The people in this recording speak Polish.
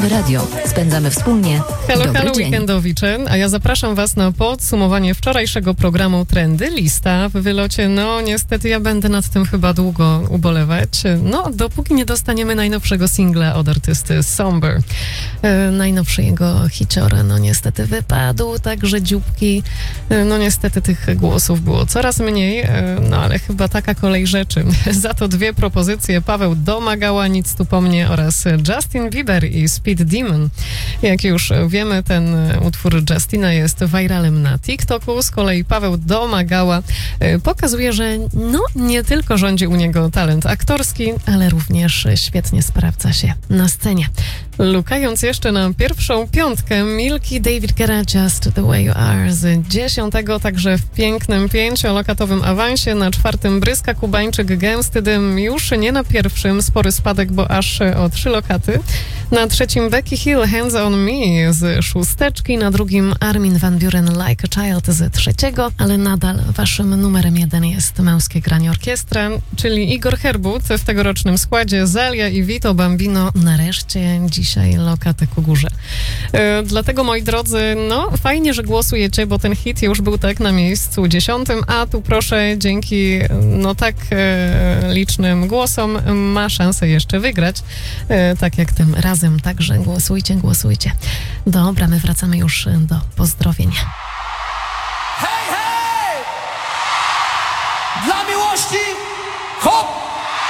Radio. Spędzamy wspólnie. Halo, dzień. weekendowicze, a ja zapraszam Was na podsumowanie wczorajszego programu Trendy Lista w wylocie. No niestety ja będę nad tym chyba długo ubolewać. No dopóki nie dostaniemy najnowszego singla od artysty Somber. Najnowszy jego hicior, no niestety wypadł, także dzióbki. No niestety tych głosów było coraz mniej, no ale chyba taka kolej rzeczy. Za to dwie propozycje: Paweł Domagała, Nic tu po mnie, oraz Justin Bieber i Speed Demon. Jak już wiemy, ten utwór Justina jest viralem na TikToku. Z kolei Paweł Domagała pokazuje, że no nie tylko rządzi u niego talent aktorski, ale również świetnie sprawdza się na scenie. Lukając jeszcze na pierwszą piątkę, Milki, David Guetta, Just the Way You Are z 10, także w pięknym 5-lokatowym awansie. Na 4 Bryska, Kubańczyk, Gęsty Dym, już nie na pierwszym, spory spadek, bo aż o 3 lokaty. Na 3 Becky Hill, Hands on Me z 6, na 2 Armin van Buuren, Like a Child z 3, ale nadal waszym numerem 1 jest Męskie Granie Orkiestra, czyli Igor Herbut w tegorocznym składzie, Zalia i Vito Bambino. Nareszcie dzisiaj lokatę ku górze. Dlatego, moi drodzy, no fajnie, że głosujecie, bo ten hit już był tak na miejscu 10, a tu proszę, dzięki no tak licznym głosom ma szansę jeszcze wygrać, tak jak tym razem. Także głosujcie, głosujcie. Dobra, my wracamy już do pozdrowień. Hej, hej! Dla miłości, hop!